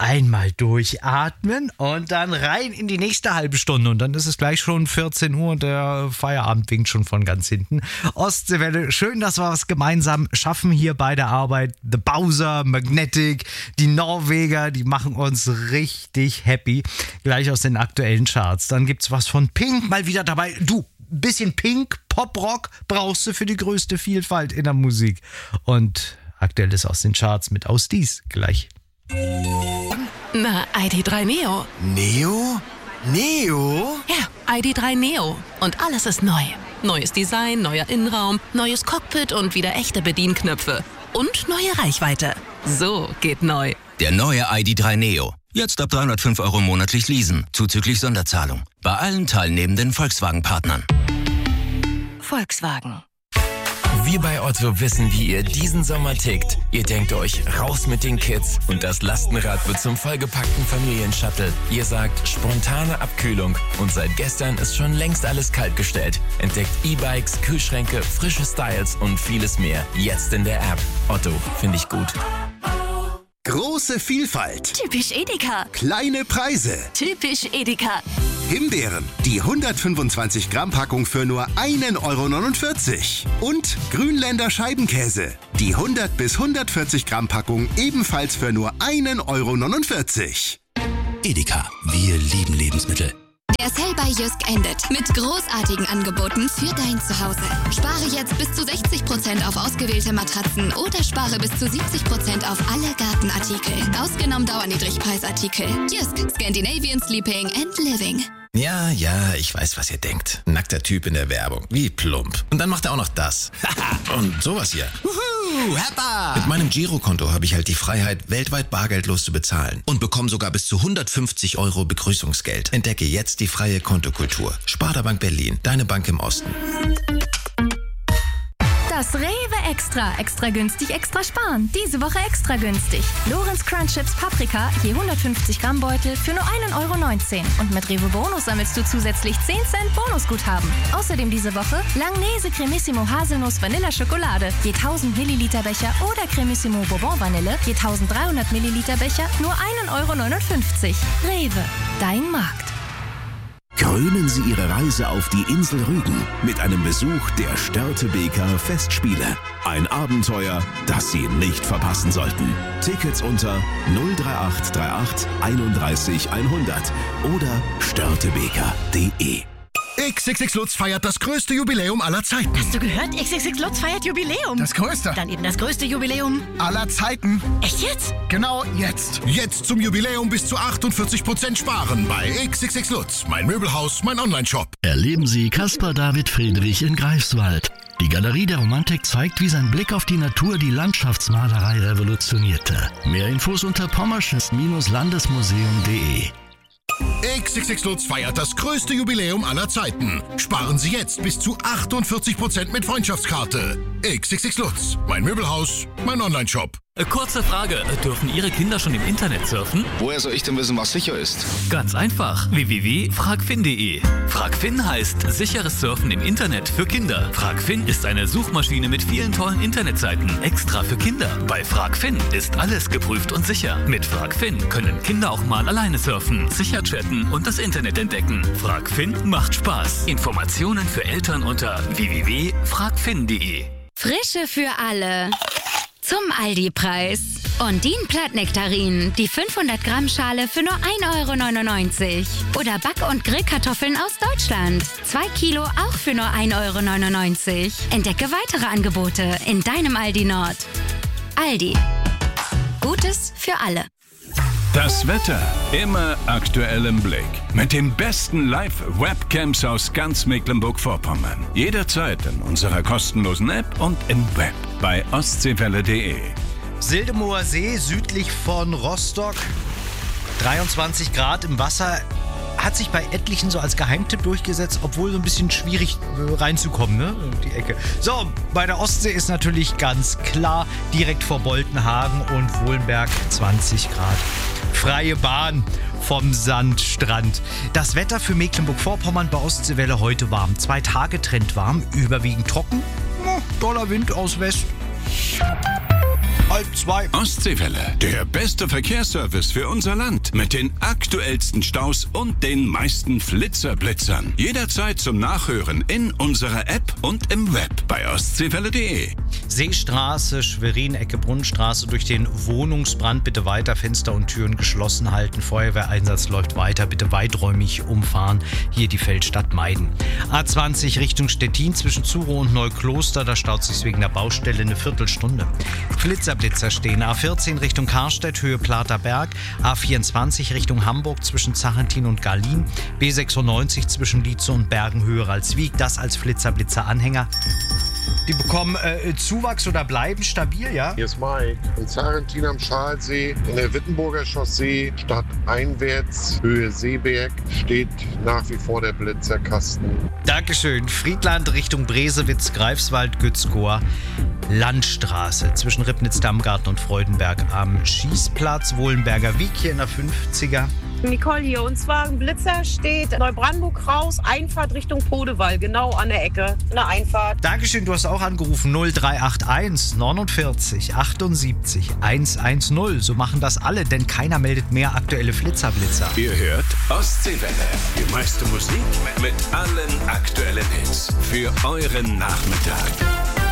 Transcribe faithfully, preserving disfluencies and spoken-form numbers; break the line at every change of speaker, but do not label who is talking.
Einmal durchatmen und dann rein in die nächste halbe Stunde. Und dann ist es gleich schon vierzehn Uhr und der Feierabend winkt schon von ganz hinten. Ostseewelle, schön, dass wir was gemeinsam schaffen hier bei der Arbeit. The Bowser, Magnetic, die Norweger, die machen uns richtig happy. Gleich aus den aktuellen Charts. Dann gibt's was von Pink mal wieder dabei. Du, bisschen Pink, Pop-Rock brauchst du für die größte Vielfalt in der Musik. Und aktuell ist aus den Charts mit Aus Dies gleich.
Na, I D drei Neo.
Neo? Neo?
Ja, I D drei Neo. Und alles ist neu. Neues Design, neuer Innenraum, neues Cockpit und wieder echte Bedienknöpfe. Und neue Reichweite. So geht neu.
Der neue I D drei Neo. Jetzt ab dreihundertfünf Euro monatlich leasen, zuzüglich Sonderzahlung. Bei allen teilnehmenden Volkswagen-Partnern.
Volkswagen.
Wir bei Otto wissen, wie ihr diesen Sommer tickt. Ihr denkt euch, raus mit den Kids und das Lastenrad wird zum vollgepackten Familienshuttle. Ihr sagt, spontane Abkühlung und seit gestern ist schon längst alles kaltgestellt. Entdeckt E-Bikes, Kühlschränke, frische Styles und vieles mehr. Jetzt in der App. Otto, finde ich gut.
Große Vielfalt.
Typisch Edeka.
Kleine Preise.
Typisch Edeka.
Himbeeren, die hundertfünfundzwanzig Gramm Packung für nur ein Euro neunundvierzig. Und Grünländer Scheibenkäse, die hundert bis hundertvierzig Gramm Packung ebenfalls für nur ein Euro neunundvierzig.
Edeka, wir lieben Lebensmittel.
Der Sale bei Jysk endet mit großartigen Angeboten für dein Zuhause. Spare jetzt bis zu sechzig Prozent auf ausgewählte Matratzen oder spare bis zu siebzig Prozent auf alle Gartenartikel. Ausgenommen Dauerniedrigpreisartikel. Jysk, Scandinavian Sleeping and Living.
Ja, ja, ich weiß, was ihr denkt. Nackter Typ in der Werbung. Wie plump. Und dann macht er auch noch das. Und sowas hier.
Wuhu, Heppa!
Mit meinem Girokonto habe ich halt die Freiheit, weltweit bargeldlos zu bezahlen.
Und bekomme sogar bis zu hundertfünfzig Euro Begrüßungsgeld.
Entdecke jetzt die freie Kontokultur. Sparda-Bank Berlin, deine Bank im Osten.
Das Rewe Extra. Extra günstig, extra sparen. Diese Woche extra günstig. Lorenz Crunch Chips Paprika, je hundertfünfzig Gramm Beutel für nur ein Euro neunzehn. Und mit Rewe Bonus sammelst du zusätzlich zehn Cent Bonusguthaben. Außerdem diese Woche Langnese Cremissimo Haselnuss Vanilla Schokolade, je tausend Milliliter Becher oder Cremissimo Bourbon Vanille, je eintausenddreihundert Milliliter Becher, nur ein Euro neunundfünfzig. Rewe, dein Markt.
Krönen Sie Ihre Reise auf die Insel Rügen mit einem Besuch der Störtebeker Festspiele. Ein Abenteuer, das Sie nicht verpassen sollten. Tickets unter null drei acht drei acht einunddreißig hundert oder störtebeker punkt de.
X X X Lutz feiert das größte Jubiläum aller Zeiten.
Hast du gehört? X X X Lutz feiert Jubiläum.
Das größte.
Dann eben das größte Jubiläum
aller Zeiten.
Echt jetzt?
Genau jetzt. Jetzt zum Jubiläum bis zu achtundvierzig Prozent sparen bei X X X Lutz. Mein Möbelhaus, mein Onlineshop.
Erleben Sie Caspar David Friedrich in Greifswald. Die Galerie der Romantik zeigt, wie sein Blick auf die Natur die Landschaftsmalerei revolutionierte. Mehr Infos unter pommersches Landesmuseum punkt de.
X X X Lutz feiert das größte Jubiläum aller Zeiten. Sparen Sie jetzt bis zu achtundvierzig Prozent mit Freundschaftskarte. X X X Lutz, mein Möbelhaus, mein Onlineshop.
Kurze Frage, dürfen Ihre Kinder schon im Internet surfen?
Woher soll ich denn wissen, was sicher ist?
Ganz einfach, w w w punkt fragfin punkt de. Fragfin heißt sicheres Surfen im Internet für Kinder. Fragfin ist eine Suchmaschine mit vielen tollen Internetseiten, extra für Kinder. Bei Fragfin ist alles geprüft und sicher. Mit Fragfin können Kinder auch mal alleine surfen, sicher chatten und das Internet entdecken. Fragfin macht Spaß. Informationen für Eltern unter w w w punkt fragfin punkt de.
Frische für alle. Zum Aldi-Preis. Ondine Plattnektarin, die fünfhundert Gramm Schale für nur ein Euro neunundneunzig. Oder Back- und Grillkartoffeln aus Deutschland. zwei Kilo auch für nur ein Euro neunundneunzig. Entdecke weitere Angebote in deinem Aldi Nord. Aldi. Gutes für alle.
Das Wetter immer aktuell im Blick. Mit den besten Live-Webcams aus ganz Mecklenburg-Vorpommern. Jederzeit in unserer kostenlosen App und im Web bei ostseewelle punkt de.
Sildemower See, südlich von Rostock. dreiundzwanzig Grad im Wasser. Hat sich bei etlichen so als Geheimtipp durchgesetzt, obwohl so ein bisschen schwierig äh, reinzukommen, ne? In die Ecke. So, bei der Ostsee ist natürlich ganz klar, direkt vor Boltenhagen und Wohlenberg zwanzig Grad. Freie Bahn vom Sandstrand. Das Wetter für Mecklenburg-Vorpommern bei Ostseewelle heute warm. Zwei Tage Trend warm, überwiegend trocken. Oh, doller Wind aus West. halb zwei.
Ostseewelle, der beste Verkehrsservice für unser Land. Mit den aktuellsten Staus und den meisten Flitzerblitzern. Jederzeit zum Nachhören in unserer App und im Web bei ostseewelle punkt de.
Seestraße, Schwerin, Ecke Brunnenstraße, durch den Wohnungsbrand bitte weiter, Fenster und Türen geschlossen halten. Feuerwehreinsatz läuft weiter, bitte weiträumig umfahren. Hier die Feldstadt meiden. A zwanzig Richtung Stettin zwischen Zurow und Neukloster, da staut sich wegen der Baustelle eine Viertelstunde. Flitzerblitzer stehen. A vierzehn Richtung Karstedt, Höhe Platerberg. A vierundzwanzig Richtung Hamburg zwischen Zachentin und Garlin. B sechsundneunzig zwischen Lietze und Bergen, Höhe Ralswiek. Das als Flitzerblitzer-Anhänger. Die bekommen äh, Zuwachs oder bleiben stabil, ja?
Hier ist Mike. In Zarentin am Schalsee, in der Wittenburger Chaussee, stadteinwärts, Höhe Seeberg, steht nach wie vor der Blitzerkasten.
Dankeschön. Friedland Richtung Bresewitz, Greifswald, Gützkow, Landstraße zwischen Ribnitz, Dammgarten und Freudenberg am Schießplatz, Wohlenberger Wiek hier in der fünfziger.
Nicole hier, und zwar ein Blitzer steht Neubrandenburg raus, Einfahrt Richtung Podewall, genau an der Ecke, eine Einfahrt.
Dankeschön, du hast auch angerufen, null drei acht eins neunundvierzig achtundsiebzig hundertzehn. So machen das alle, denn keiner meldet mehr aktuelle Flitzerblitzer.
Ihr hört Ostseewelle, die meiste Musik mit allen aktuellen Hits für euren Nachmittag.